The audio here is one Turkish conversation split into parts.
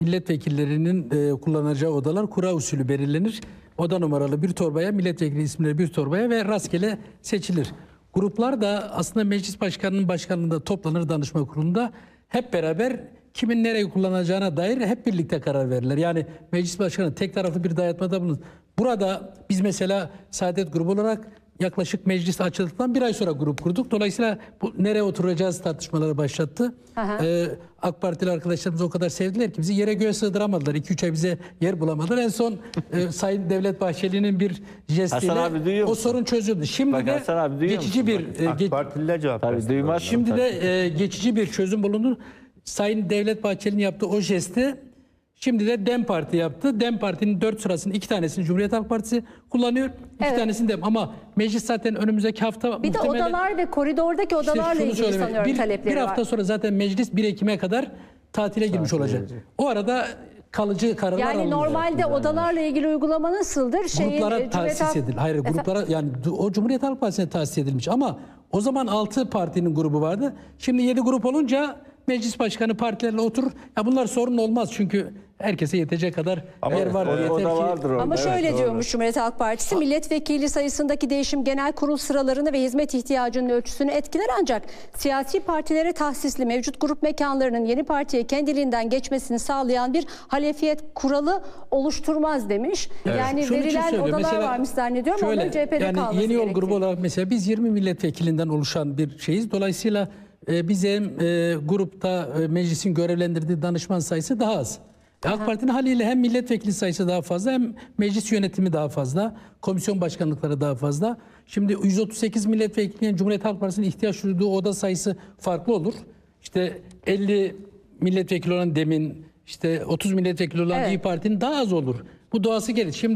milletvekillerinin kullanacağı odalar kura usulü belirlenir. Oda numaralı bir torbaya, milletvekili isimleri bir torbaya ve rastgele seçilir. Gruplar da aslında meclis başkanının başkanlığında toplanır danışma kurulunda. Hep beraber kimin nereyi kullanacağına dair hep birlikte karar verirler. Yani meclis başkanı tek taraflı bir dayatmada bulunur. Burada biz mesela Saadet Grubu olarak yaklaşık meclis açıldıktan bir ay sonra grup kurduk. Dolayısıyla bu nereye oturacağız tartışmaları başlattı. AK Partili arkadaşlarımız o kadar sevdiler ki bizi yere göğe sığdıramadılar. 2-3 ay bize yer bulamadılar. En son Sayın Devlet Bahçeli'nin bir jestiyle o sorun çözüldü. Şimdi Bak, de geçici bir AK Partililer cevap versin. şimdi de geçici bir çözüm bulundu. Sayın Devlet Bahçeli'nin yaptığı o jesti şimdi de DEM Parti yaptı. DEM Parti'nin 4 sırasının 2 tanesini Cumhuriyet Halk Partisi kullanıyor. 2 tanesini DEM. Ama meclis zaten önümüzdeki hafta... Bir de odalar ve koridordaki odalarla ilgili sanıyorum talepleri var. Bir hafta sonra zaten meclis 1 Ekim'e kadar tatile girmiş olacak. O arada kalıcı kararlar alınacak. Yani normalde odalarla ilgili uygulama nasıldır? Gruplara tahsis edildi. Hayır, gruplara yani o Cumhuriyet Halk Partisi'ne tahsis edilmiş ama o zaman 6 partinin grubu vardı. Şimdi 7 grup olunca meclis başkanı partilerle oturur. Ya bunlar sorun olmaz çünkü herkese yetecek kadar yer var. Ama şöyle diyormuş Cumhuriyet Halk Partisi, milletvekili sayısındaki değişim genel kurul sıralarını ve hizmet ihtiyacının ölçüsünü etkiler ancak siyasi partilere tahsisli mevcut grup mekanlarının yeni partiye kendiliğinden geçmesini sağlayan bir halefiyet kuralı oluşturmaz demiş. Yani verilen odalar varmış zannediyorum. Onların CHP'de yani kalması Yeni Yol gerektiği. grubu olarak mesela biz 20 milletvekilinden oluşan bir şeyiz. Dolayısıyla bizim grupta meclisin görevlendirdiği danışman sayısı daha az. AK Parti'nin haliyle hem milletvekili sayısı daha fazla hem meclis yönetimi daha fazla, komisyon başkanlıkları daha fazla. Şimdi 138 milletvekilinin Cumhuriyet Halk Partisi'nin ihtiyaç duyduğu oda sayısı farklı olur. İşte 50 milletvekili olan DEM'in, işte 30 milletvekili olan İYİ Parti'nin daha az olur. Bu doğası gelir. Şimdi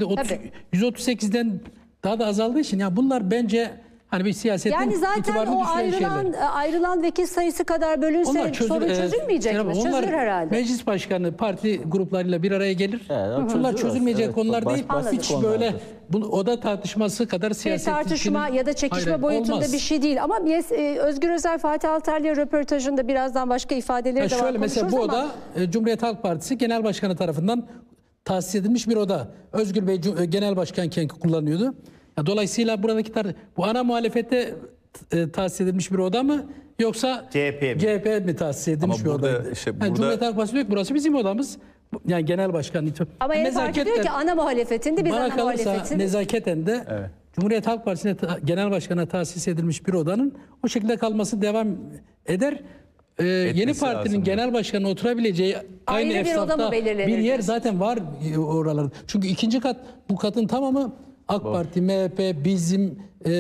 138'den daha da azaldığı için ya bunlar bence hani bir siyasetin yani zaten itibarını o ayrılan vekil sayısı kadar bölünse sorun çözülmeyecek mi? Çözülür herhalde. Meclis başkanı parti gruplarıyla bir araya gelir. Bunlar çözülmeyecek konular değil. Hiç böyle oda tartışması kadar siyaset tartışma ya da çekişme boyutunda olmaz. Bir şey değil. Ama Özgür Özel Fatih Altaylı'ya röportajında birazdan başka ifadeleri de var. Şöyle mesela bu oda Cumhuriyet Halk Partisi Genel Başkanı tarafından tahsis edilmiş bir oda. Özgür Bey Genel Başkanken kullanıyordu. Dolayısıyla buradaki bu ana muhalefete tahsis edilmiş bir oda mı yoksa CHP mi tahsis edilmiş bir odaydı? Cumhuriyet Halk Partisi diyor ki burası bizim odamız. Yani genel başkan. Ama Yeni Parti diyor ki ana muhalefetinde biz ana muhalefetin. Nezaketen de Cumhuriyet Halk Partisi'ne genel başkana tahsis edilmiş bir odanın o şekilde kalması devam eder. Yeni partinin genel başkanı oturabileceği aynı efsafta bir yer zaten var oralarda. Çünkü ikinci kat, bu katın tamamı AK Parti, MHP, bizim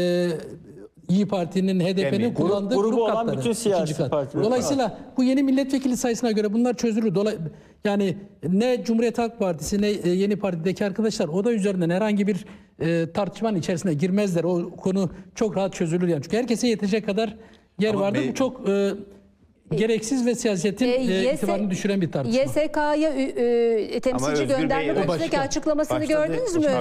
İYİ Parti'nin, HDP'nin kullandığı grup katları. Bütün siyasi partiler. Dolayısıyla bu yeni milletvekili sayısına göre bunlar çözülür. Yani ne Cumhuriyet Halk Partisi ne Yeni Parti'deki arkadaşlar oda üzerinden herhangi bir tartışmanın içerisine girmezler. O konu çok rahat çözülür yani. Çünkü herkese yetecek kadar yer vardır. Bu çok gereksiz ve siyasetin itibarını düşüren bir tartışma. YSK'ya temsilci gönderme konusundaki açıklamasını gördünüz mü?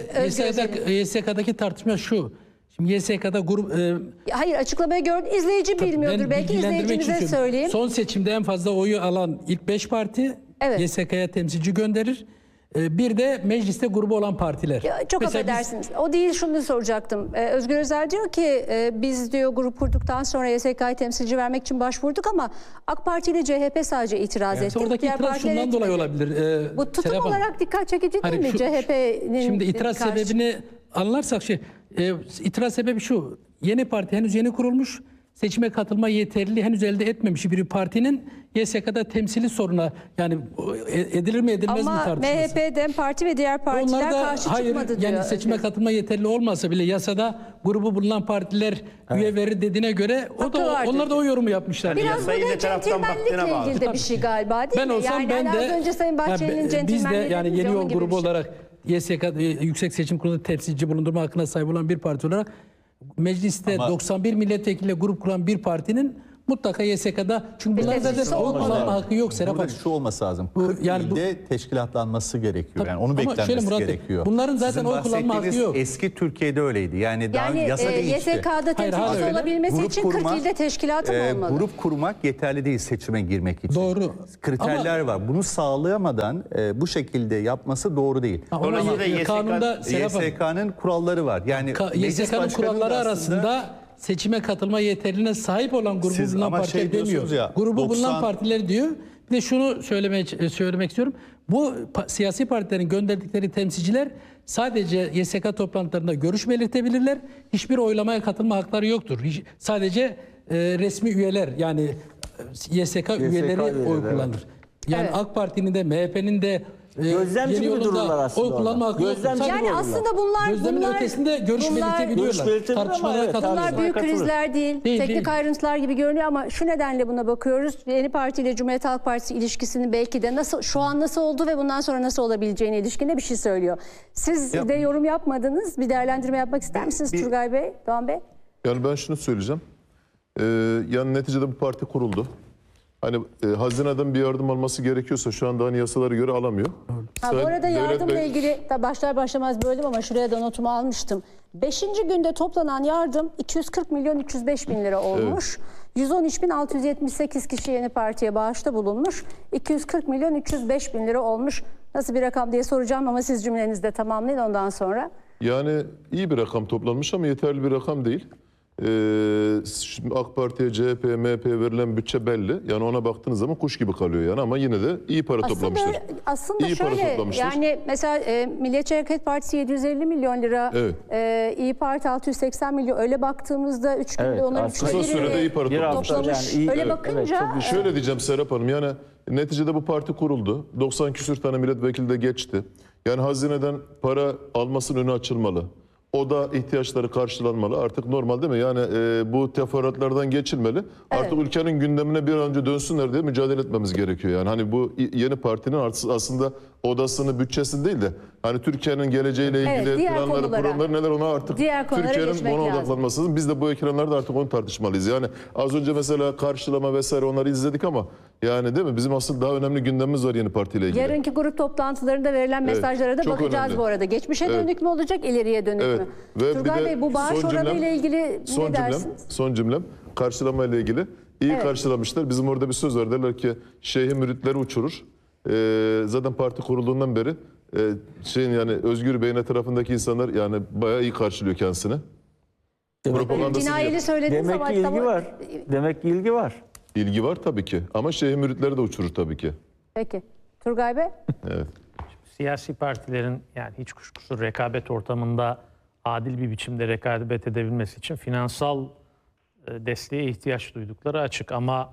YSK'daki tartışma şu. Şimdi YSK'da grup... hayır, açıklamayı gördüm. İzleyici bilmiyordur. Belki izleyicimize söyleyeyim. Son seçimde en fazla oyu alan ilk 5 parti YSK'ya temsilci gönderir. Bir de mecliste grubu olan partiler. Çok affedersiniz. O değil, şunu soracaktım. Özgür Özel diyor ki biz diyor grup kurduktan sonra YSK'ya temsilci vermek için başvurduk ama AK Parti ile CHP sadece itiraz etti. Oradaki itiraz şundan dolayı olabilir. Bu tutum olarak dikkat çekici değil mi? CHP'nin şimdi itiraz sebebini anlarsak itiraz sebebi şu. Yeni parti henüz yeni kurulmuş. Seçime katılma yeterliliği henüz elde etmemiş bir partinin YSK'da temsili soruna yani edilir mi edilmez mi tartışması. Ama MHP, DEM Parti ve diğer partiler karşı çıkmadı diyor. Yani seçime katılma yeterli olmasa bile yasada grubu bulunan partiler üye verir dediğine göre onlar da o yorumu yapmışlar. Biraz bu da centilmenlikle ilgili de bir şey galiba değil mi? Ben olsam ben de az önce Sayın Bahçeli'nin centilmenliği biz de yani Yeni Yol grubu olarak YSK Yüksek Seçim Kurulu'nda temsilci bulundurma hakkına sahip olan bir parti olarak mecliste 91 milletvekiliyle grup kuran bir partinin mutlaka YSK'da, çünkü bunlar zaten oy kullanma hakkı yok Serap Burada Hanım. şu olması lazım. Bu- 40 yani bu- ilde teşkilatlanması gerekiyor. Tabii. Yani onu Ama beklenmesi şöyle Murat Bey, gerekiyor. bunların zaten Sizin oy kullanma hakkı bahsettiğiniz yok. eski Türkiye'de öyleydi. Yani daha Yani yasa değişti. YSK'da temsilcisi hayır. olabilmesi Grup için 40 kurmak, ilde teşkilatı mı olmalı? Grup kurmak yeterli değil seçime girmek için. Doğru. Kriterler var. Bunu sağlayamadan bu şekilde yapması doğru değil. Ama Dolayısıyla kanunda Serap Hanım, YSK'nın kuralları var. Yani meclis YSK'nın başkanı da kuralları aslında- arasında seçime katılma yeterliğine sahip olan grubu Siz bulunan ama partiler şey demiyor. diyorsunuz ya, Grubu 90 bulunan partiler diyor. Bir de şunu söylemek istiyorum. Bu siyasi partilerin gönderdikleri temsilciler sadece YSK toplantılarında görüş belirtebilirler. Hiçbir oylamaya katılma hakları yoktur. Sadece resmi üyeler, yani YSK üyeleri oy kullanır. Yani Evet. AK Parti'nin de MHP'nin de Gözlemci Yeni gibi Yol'un da dururlar aslında oy kullanma orada. hakkı yok. Gözlemci Sadece gibi Yani olurlar. aslında bunlar gözlemin ötesinde görüş belirtebiliyorlar. Görüş belirtebilir ama Tartışmalara evet, katılıyorlar. Bunlar büyük Katılır. krizler değil, Değil, teknik değil. ayrıntılar gibi görünüyor ama şu nedenle buna bakıyoruz. Yeni Parti ile Cumhuriyet Halk Partisi ilişkisinin belki de şu an nasıl olduğu ve bundan sonra nasıl olabileceğine ilişkin de bir şey söylüyor. Siz de yorum yapmadınız. Bir değerlendirme yapmak ister misiniz Turgay Bey, Doğan Bey? Yani ben şunu söyleyeceğim. Yani neticede bu parti kuruldu. Hani hazineden bir yardım alması gerekiyorsa şu anda hani yasalara göre alamıyor. Ha, bu Sayın arada Devlet yardımla Bey- ilgili başlar başlamaz böldüm ama şuraya da notumu almıştım. 5. günde toplanan yardım 240 milyon 305 bin lira olmuş. 113.678 kişi Yeni Parti'ye bağışta bulunmuş. 240 milyon 305 bin lira olmuş. Nasıl bir rakam diye soracağım ama siz cümlenizde tamamlayın ondan sonra. Yani iyi bir rakam toplanmış ama yeterli bir rakam değil. Şimdi AK Parti'ye, CHP, MHP'ye verilen bütçe belli. Yani ona baktığınız zaman kuş gibi kalıyor yani ama yine de iyi para toplamışlar. Aslında İyi para şöyle toplamışlar. yani mesela Milliyetçi Hareket Partisi 750 milyon lira, Evet. İyi Parti 680 milyon. Öyle baktığımızda 3 günde Evet, onlar aslında 3'te Kısa sürede iyi para Bir toplamışlar. hafta toplamış. yani iyi- Öyle evet, bakınca çok güçlü. Şöyle diyeceğim Serap Hanım, yani neticede bu parti kuruldu. 90 küsür tane milletvekili de geçti. Yani hazineden para almasının önü açılmalı. O da ihtiyaçları karşılanmalı. Artık normal değil mi? Yani bu teferruatlardan geçilmeli. Artık ülkenin gündemine bir an önce dönsünler diye mücadele etmemiz gerekiyor. Yani hani bu yeni partinin aslında odasını, bütçesini değil de hani Türkiye'nin geleceğiyle Evet, ilgili diğer planları, konulara. programları neler, ona artık Diğer konulara Türkiye'nin geçmek ona lazım. odaklanması lazım. Biz de bu ekranlarda artık onu tartışmalıyız. Yani az önce mesela karşılama vesaire onları izledik ama yani değil mi? Bizim asıl daha önemli gündemimiz var yeni partiyle ilgili. yarınki grup toplantılarında verilen mesajlara da çok bakacağız önemli. bu arada. Geçmişe dönük mü olacak, ileriye dönük Evet. mü? Ve Turgay bir de Bey, bu bağış son oranı cümlem- ile ilgili Son ne cümlem, dersiniz? son cümlem karşılama ile ilgili. İyi Evet. karşılamışlar. Bizim orada bir söz var. Derler ki şeyhi müritleri uçurur. Zaten parti kurulduğundan beri yani Özgür Bey'in etrafındaki insanlar yani bayağı iyi karşılıyor kendisini. Propagandasını Cinayeli yap- söylediniz Demek ama ki ilgi tamam. var. Demek ki ilgi var. İlgi var tabii ki. Ama şeyhi müritleri de uçurur tabii ki. Peki. Turgay Bey? Evet. Siyasi partilerin yani hiç kuşkusuz rekabet ortamında adil bir biçimde rekabet edebilmesi için finansal desteğe ihtiyaç duydukları açık ama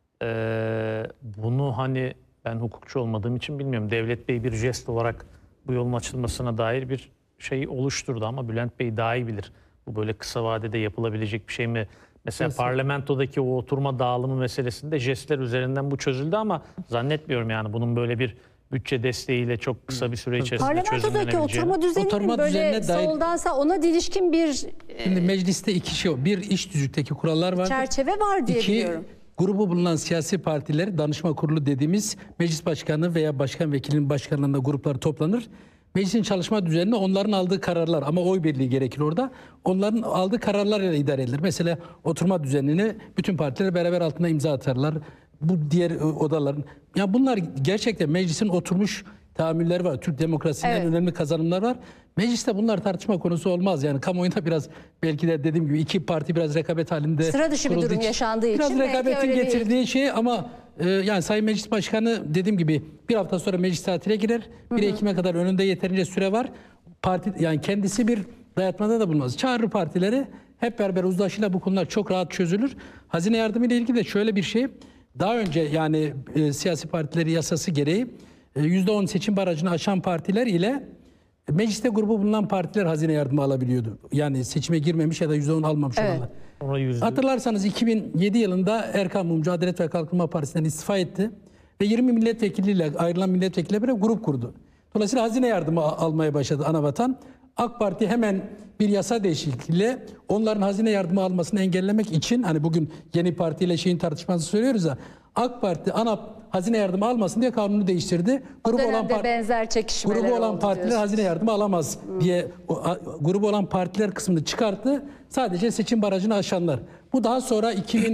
bunu hani ben hukukçu olmadığım için bilmiyorum. Devlet Bey bir jest olarak bu yolun açılmasına dair bir şey oluşturdu ama Bülent Bey daha iyi bilir. Bu böyle kısa vadede yapılabilecek bir şey mi? Mesela parlamentodaki o oturma dağılımı meselesinde jestler üzerinden bu çözüldü ama zannetmiyorum yani bunun böyle bir bütçe desteğiyle çok kısa bir süre içerisinde Parlamentodaki çözümlenebileceğini. oturma düzeninin Oturma böyle düzenine dair- soldan sağ ona ilişkin bir Şimdi mecliste iki şey var. Bir, iş tüzükteki kurallar var. çerçeve var diye İki, biliyorum. grubu bulunan siyasi partiler, danışma kurulu dediğimiz meclis başkanı veya başkan vekilinin başkanlığında gruplar toplanır. Meclisin çalışma düzeninde onların aldığı kararlar ama oy birliği gerekir orada. Onların aldığı kararlarla idare edilir. Mesela oturma düzenini bütün partiler beraber altına imza atarlar. Bu diğer odaların. Ya bunlar gerçekten meclisin oturmuş tahammülleri var. Türk demokrasinin en önemli kazanımları var. Mecliste bunlar tartışma konusu olmaz. Yani kamuoyunda biraz belki de dediğim gibi iki parti biraz rekabet halinde Sıra dışı bir kurulduğu durum için- yaşandığı biraz için belki rekabetin öyle bir- getirdiği şey ama yani Sayın Meclis Başkanı dediğim gibi bir hafta sonra meclis tatile girer. 1 Ekim'e kadar önünde yeterince süre var. Parti yani kendisi bir dayatmada da bulunmaz. Çağırır partileri, hep beraber uzlaşıyla bu konular çok rahat çözülür. Hazine yardımı ile ilgili de şöyle bir şey. Daha önce yani siyasi partileri yasası gereği %10 seçim barajını aşan partiler ile mecliste grubu bulunan partiler hazine yardımı alabiliyordu. Yani seçime girmemiş ya da %10 almamış olanlar. Ona Hatırlarsanız 2007 yılında Erkan Mumcu Adalet ve Kalkınma Partisi'nden istifa etti ve 20 milletvekiliyle ayrılan milletvekiliyle bir grup kurdu. Dolayısıyla hazine yardımı almaya başladı Anavatan. AK Parti hemen bir yasa değişikliğiyle onların hazine yardımı almasını engellemek için, hani bugün yeni partiyle şeyin tartışmasını söylüyoruz ya, AK Parti ANAP hazine yardımı almasın diye kanunu değiştirdi. O dönemde benzer çekişmeler grubu olan oldu partiler diyorsun. hazine yardımı alamaz diye grubu olan partiler kısmını çıkarttı. Sadece seçim barajını aşanlar. Bu daha sonra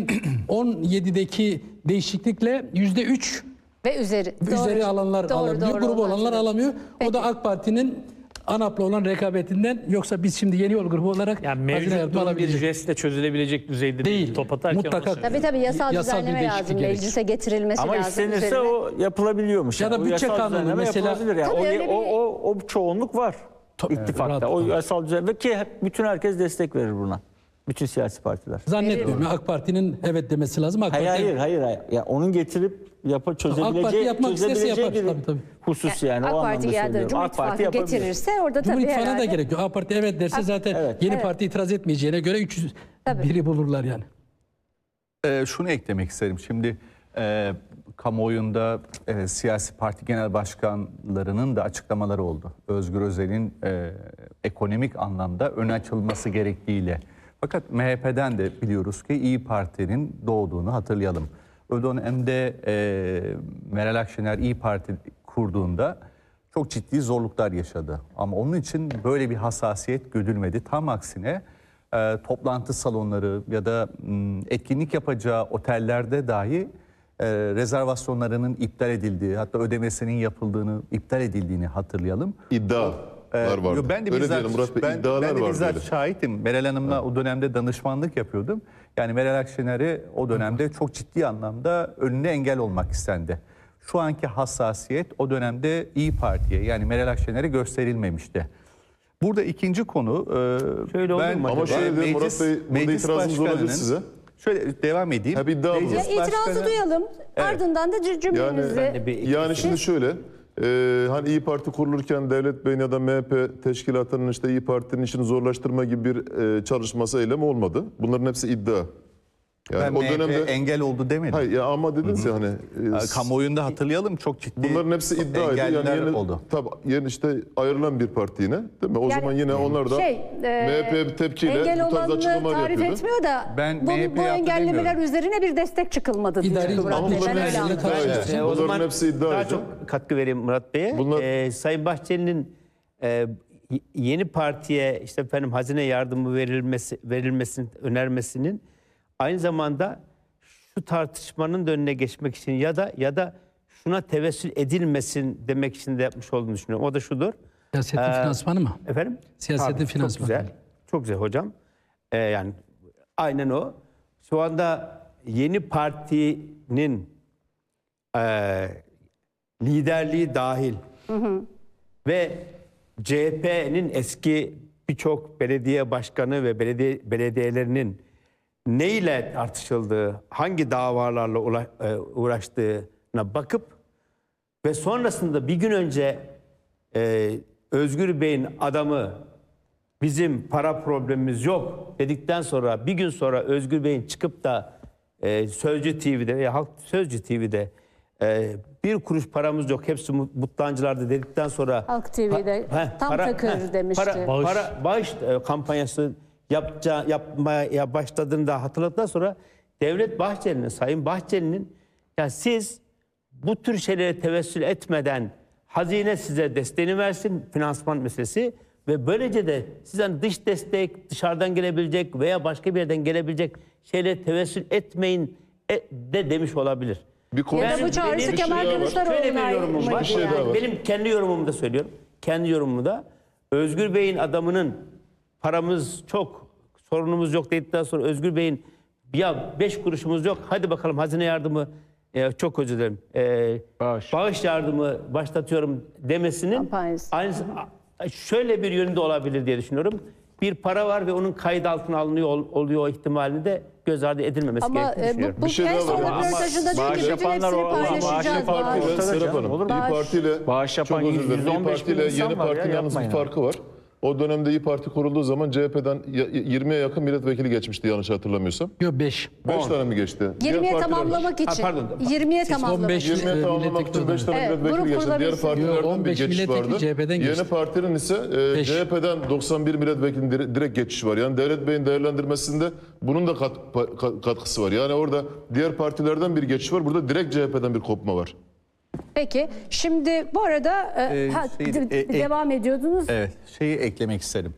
2017'deki değişiklikle %3 Ve üzeri. üzeri alanlar alabiliyor. Grubu olanlar alamıyor. O da AK Parti'nin ANAP'la olan rekabetinden, yoksa biz şimdi yeni yol grubu olarak Yani hazine mevcut yardımı durum bir alabilecek. jestle çözülebilecek düzeyde değil. Top atarken Mutlaka. onu söylüyorum. Tabii yasal Yasal bir düzenleme değişiklik lazım. gerekir. Meclise getirilmesi Ama lazım. istenirse üzerine. o yapılabiliyormuş. Ya da O bütçe yasal kanunu düzenleme mesela. yapılabilir yani. Tabii öyle O çoğunluk var ittifakta. rahat O olun. yasal düzenleme ki bütün herkes destek verir buna. Bütün siyasi partiler. Zannetmiyorum. AK Parti'nin evet demesi lazım. AK Parti, Hayır. Ya onun getirip çözebileceği yapmak istese yapar. bir Tabii. husus yani. AK O Parti anlamda ya da söylüyorum. Cumhur AK Parti İttifakı yapabilir. getirirse orada Cumhur tabii İttifakı'na da herhalde. gerek yok. AK Parti evet derse zaten yeni parti itiraz etmeyeceğine göre 300 biri bulurlar yani. Şunu eklemek isterim. Şimdi kamuoyunda siyasi parti genel başkanlarının da açıklamaları oldu. Özgür Özel'in ekonomik anlamda öne açılması gerektiğiyle. Fakat MHP'den de biliyoruz ki İyi Parti'nin doğduğunu hatırlayalım. O dönemde Meral Akşener İyi Parti kurduğunda çok ciddi zorluklar yaşadı. Ama onun için böyle bir hassasiyet görülmedi. Tam aksine toplantı salonları ya da etkinlik yapacağı otellerde dahi rezervasyonlarının iptal edildiği, hatta ödemesinin iptal edildiğini hatırlayalım. İddialar vardı. Ben de Öyle bizzat, diyelim Murat Bey, ben iddialar de vardı bizzat öyle. şahitim. Meral Hanım'la o dönemde danışmanlık yapıyordum. Yani Meral Akşener'i o dönemde çok ciddi anlamda önüne engel olmak istendi. Şu anki hassasiyet o dönemde İyi Parti'ye, yani Meral Akşener'e gösterilmemişti. Burada ikinci konu, Şöyle olur mu Ama acaba? şöyle diyeyim Murat Bey, burada itirazımız olabilir size. Şöyle devam edeyim. Hep iddia bu. Meclis İtirazı Başkanı- duyalım. Ardından da cümlenizi. Yani şimdi şöyle, hani İyi Parti kurulurken Devlet Bey'in ya da MHP teşkilatının işte İyi Parti'nin işini zorlaştırma gibi bir çalışması, eylemi olmadı. Bunların hepsi iddia. Yani Ben o MHP dönemde engel oldu demedim. hayır ya, ama dediniz ya hani Kamuoyunda hatırlayalım, çok ciddi bunların hepsi iddiaydı. Yani engeller yeni, oldu. tabii yeni işte ayrılan bir parti yine, değil mi? O Yani zaman yine onlar da MHP bir tepkiyle engel bu tarz olanını açıklamalar tarif yapıyordu. etmiyor da Ben bu MHP yaptı engellemeler demiyorum. üzerine bir destek çıkılmadı diyor İdari Murat Ama Bey. bunların Ben öyle hepsi anladım. iddiaydı. O Bunların zaman hepsi iddiaydı. daha çok katkı vereyim Murat Bey'e. Bunlar- Sayın Bahçeli'nin yeni partiye işte efendim hazine yardımı verilmesini önermesinin aynı zamanda şu tartışmanın da önüne geçmek için ya da şuna tevessül edilmesin demek için de yapmış olduğunu düşünüyorum. O da şudur. Siyasetin finansmanı mı? Efendim? Siyasetin Çok finansmanı. güzel. Çok güzel hocam. Yani aynen o. Şu anda yeni partinin liderliği dahil ve CHP'nin eski birçok belediye başkanı ve belediyelerinin neyle tartışıldığı, hangi davalarla uğraştığına bakıp ve sonrasında bir gün önce Özgür Bey'in adamı bizim para problemimiz yok dedikten sonra bir gün sonra Özgür Bey'in çıkıp da Sözcü TV'de veya Halk Sözcü TV'de bir kuruş paramız yok hepsi mutlancılarda dedikten sonra Halk TV'de tam takır demişti. Bağış kampanyası yapmaya başladığını da hatırladıktan sonra Sayın Bahçeli'nin ya siz bu tür şeylere tevessül etmeden hazine size desteğini versin, finansman meselesi ve böylece de sizden dış destek, dışarıdan gelebilecek veya başka bir yerden gelebilecek şeylere tevessül etmeyin de demiş olabilir. Bir konu- Ya da bu çağrısı benim- Kemal şey daha var. Şöyle bir Kılıçdaroğlu'na yorumum var. Bir şey daha var. Benim kendi yorumumu da söylüyorum. Kendi yorumumu da Özgür Bey'in adamının paramız çok, sorunumuz yok dedikten sonra Özgür Bey'in ya 5 kuruşumuz yok hadi bakalım hazine yardımı çok özür dilerim. Bağış yardımı başlatıyorum demesinin Kampanyası. şöyle bir yönü de olabilir diye düşünüyorum. Bir para var ve onun kayıt altına oluyor ihtimalini de göz ardı edilmemesi Ama gerektiğini düşünüyorum. bu Bir şey en daha son var. Ama röportajında diyor ki bağış bütün yapanlar hepsini olan- bağış paylaşacağız. yapan Partiyle ortada Serap canım, Hanım, olur mu İyi ya? Parti'yle Bağış yapan çok özür dilerim. İyi 115 bin Parti'yle insan yeni var ya, partinin yalnız bir yapmayın farkı var. O dönemde İYİ Parti kurulduğu zaman CHP'den 20'ye yakın milletvekili geçmişti yanlış hatırlamıyorsam. Yok 5. 5 tane mi geçti? 20'ye tamamlamak için. pardon. 20'ye tamamlamak 15 için. 20'ye tamamlamak için 5 tane Evet, milletvekili grup geçti. Diğer kurulabilirsin. partilerden bir 15 geçiş milletvekili vardı. CHP'den geçti. Yeni partinin ise Beş. CHP'den 91 milletvekilinin direkt geçişi var. Yani Devlet Bey'in değerlendirmesinde bunun da katkısı var. Yani orada diğer partilerden bir geçiş var. Burada direkt CHP'den bir kopma var. Peki şimdi bu arada devam ediyordunuz. Evet, şeyi eklemek isterim.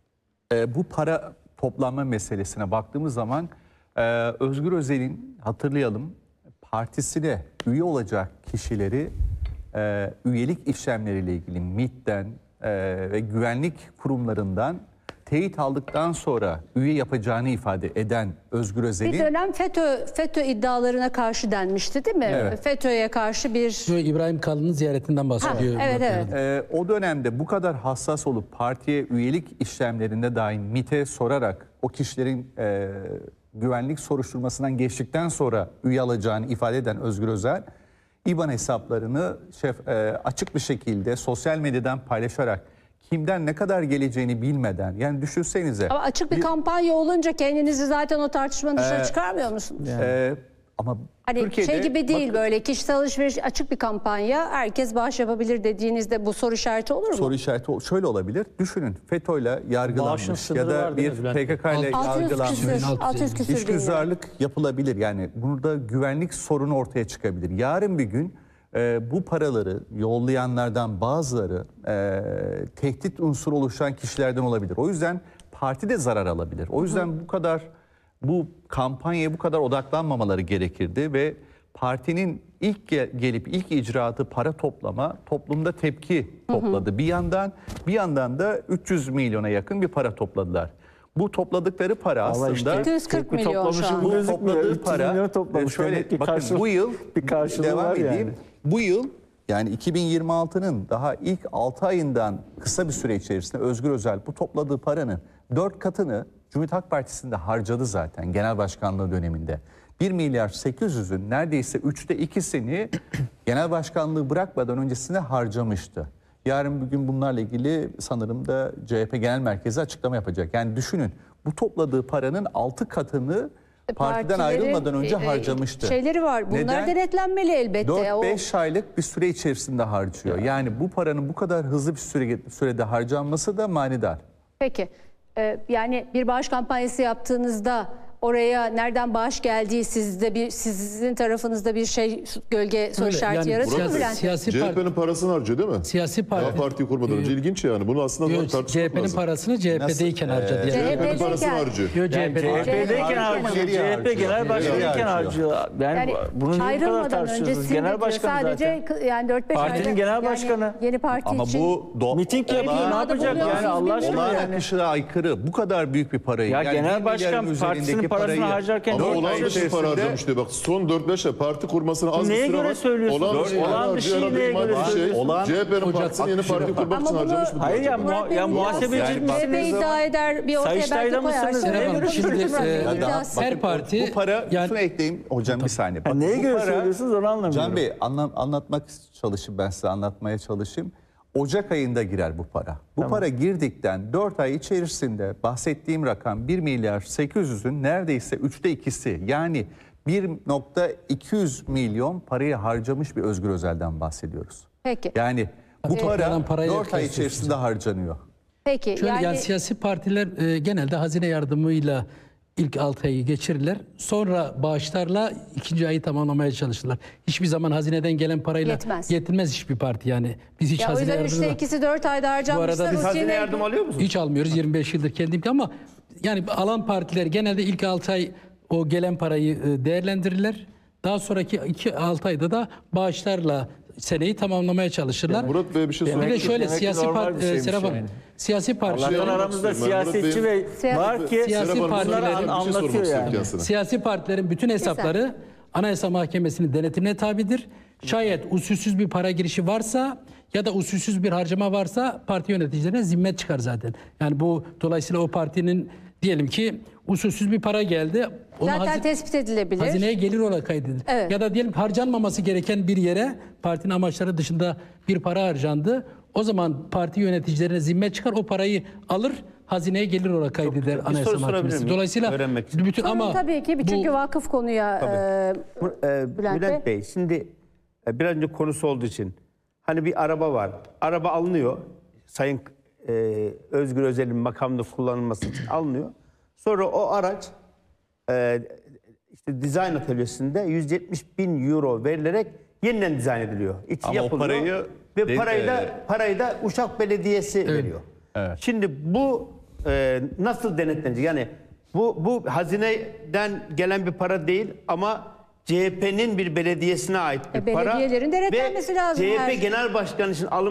Bu para toplanma meselesine baktığımız zaman Özgür Özel'in, hatırlayalım, partisine üye olacak kişileri üyelik işlemleriyle ilgili MİT'ten ve güvenlik kurumlarından teyit aldıktan sonra üye yapacağını ifade eden Özgür Bir Özel'in dönem FETÖ iddialarına karşı denmişti değil mi? Evet. FETÖ'ye karşı bir... İbrahim Kalın'ın ziyaretinden bahsediyor. Ha, evet. O dönemde bu kadar hassas olup partiye üyelik işlemlerinde dahi MİT'e sorarak o kişilerin güvenlik soruşturmasından geçtikten sonra üye alacağını ifade eden Özgür Özel, İBAN hesaplarını açık bir şekilde sosyal medyadan paylaşarak kimden ne kadar geleceğini bilmeden, yani düşünsenize. Ama açık bir kampanya olunca kendinizi zaten o tartışmanın dışına çıkarmıyor musunuz? Ama Hani Türkiye'de şey gibi değil, bakın, böyle kişisel alışveriş açık bir kampanya, herkes bağış yapabilir dediğinizde bu soru işareti olur mu? soru işareti şöyle olabilir. Düşünün, FETÖ'yle Bağışın yargılanmış sınırı ya da var değil bir mi Bülent Bey? PKK ile 600 yargılanmış. küsür, 600 küsür bin lira. İşgüzarlık yapılabilir. Yani burada güvenlik sorunu ortaya çıkabilir. Yarın bir gün bu paraları yollayanlardan bazıları tehdit unsuru oluşan kişilerden olabilir. O yüzden parti de zarar alabilir. O yüzden bu kampanyaya bu kadar odaklanmamaları gerekirdi ve partinin ilk gelip ilk icraatı para toplama toplumda tepki topladı. Bir yandan da 300 milyona yakın bir para topladılar. Bu topladıkları para aslında 240 milyon şu an. bu topladığı para şöyle bakın bu yıl bir karşılığı devam var edeyim. yani. Bu yıl yani 2026'nın daha ilk 6 ayından kısa bir süre içerisinde Özgür Özel bu topladığı paranın 4 katını Cumhuriyet Halk Partisi'nde harcadı zaten genel başkanlığı döneminde. 1 milyar 800'ün neredeyse 3'te 2'sini genel başkanlığı bırakmadan öncesine harcamıştı. Yarın bugün bunlarla ilgili sanırım da CHP Genel Merkezi açıklama yapacak. Yani düşünün, bu topladığı paranın 6 katını partiden ayrılmadan önce harcamıştı. Şeyleri var. Bunlar Neden? denetlenmeli elbette. 4-5 aylık bir süre içerisinde harcıyor. Yani bu paranın bu kadar hızlı bir sürede harcanması da manidar. Peki. Yani bir bağış kampanyası yaptığınızda oraya nereden bağış geldiği sizin tarafınızda bir gölge soru Öyle, işareti yani yaratıyor mu Bülent? siyasi parti, CHP'nin parasını harcıyor değil mi? siyasi Daha parti, partiyi kurmadan önce ilginç yani. Bunu aslında tartışmak CHP'nin lazım. parasını CHP'deyken harcadı. Yani. CHP'nin parasını CHP'deyken. harcıyor. Yok, CHP'deyken harcıyor. CHP genel başkanıyken harcıyor. Yani bunu niye bu kadar ayrılmadan tartışıyorsunuz? öncesinde Genel diyor. başkan Sadece zaten. yani 4-5 Partinin ayda genel yani başkanı. yeni parti Ama için. bu Miting yapıyor, ne yapacak yani Allah aşkına olağan yani. akışına aykırı. Bu kadar büyük bir parayı. Ya yani genel 1 başkan milyarın partisinin üzerindeki parasını parayı harcarken Ama Dört olağan ay dışı para içerisinde- harcamış diyor. Bak son 4-5 ay parti kurmasına az Neye bir süre göre var. söylüyorsunuz? Olağan dışı Olağan dışı neye göre söylüyorsunuz? CHP'nin partisini yeni parti kurmak için Ama bunu- harcamış mı? Hayır ya, Murat Bey, muhasebeci yani misiniz? CHP iddia eder bir ortaya Sayıştay'da belki koyarsın. mısınız? Serap Hanım, şimdi her Bakın, parti bu para yani şunu ekleyeyim hocam bir saniye. Bakın, Neye bu göre para- söylüyorsunuz onu anlamıyorum. Can Bey anlatmak çalışayım, ben size anlatmaya çalışayım. Ocak ayında girer bu para. Bu para girdikten 4 ay içerisinde bahsettiğim rakam 1 milyar 800'ün neredeyse 3'te 2'si, yani 1.200 milyon parayı harcamış bir Özgür Özel'den bahsediyoruz. Peki. Yani bu para toplanan parayı 4 ay kıyaslıyorsunuz. içerisinde harcanıyor. Peki. şöyle, yani Yani siyasi partiler genelde hazine yardımıyla ilk 6 ayı geçirirler. Sonra bağışlarla ikinci ayı tamamlamaya çalışırlar. Hiçbir zaman hazineden gelen parayla Yetmez. yetinmez hiçbir parti yani. Biz hiç ya o hazine yüzden yardımı 3'te 2'si 4 ayda harcanmışsa biz Hazine yardım alıyor musunuz? hiç almıyoruz 25 yıldır kendim, ama yani alan partiler genelde ilk 6 ay o gelen parayı değerlendirirler. Daha sonraki 6 ayda da bağışlarla seneyi tamamlamaya çalışırlar. Murat Bey bir şey Bir de sormak şöyle demek ki siyasi normal parti bir şeymiş Serap Hanım, yani. siyasi parti Allah'tan Şey aramızda olmak istiyorum. siyasetçi Murat var ki Siyasi Serap Hanım, partilerin bunlara bir şey sormak anlatıyor istiyorum yani. kendisine. siyasi partilerin bütün hesapları Anayasa Mahkemesi'nin denetimine tabidir. Şayet usulsüz bir para girişi varsa ya da usulsüz bir harcama varsa parti yöneticilerine zimmet çıkar zaten. Yani bu dolayısıyla o partinin diyelim ki usulsüz bir para geldi. Onu zaten tespit edilebilir. hazineye gelir olarak kaydedilir. Evet. Ya da diyelim harcanmaması gereken bir yere partinin amaçları dışında bir para harcandı. O zaman parti yöneticilerine zimmet çıkar, o parayı alır, hazineye gelir olarak kaydeder Bir Anayasa soru sorabilir Mahkemesi. miyim? Dolayısıyla Öğrenmek için. bütün Sorun ama tabii ki çünkü bu vakıf konuya Bülent Bey, şimdi biraz önce konusu olduğu için hani bir araba var. Araba alınıyor. Sayın Özgür Özel'in makamında kullanılması için alınıyor. Sonra o araç işte dizayn atölyesinde 170.000 euro verilerek yeniden dizayn ediliyor. İçi Ama o yapılıyor parayı ve parayı da Uşak Belediyesi veriyor. Evet. Şimdi bu nasıl denetlenecek? Yani bu hazineden gelen bir para değil ama CHP'nin bir belediyesine ait bir para. Belediyelerin denetlenmesi lazım CHP her- Genel Başkanı için alım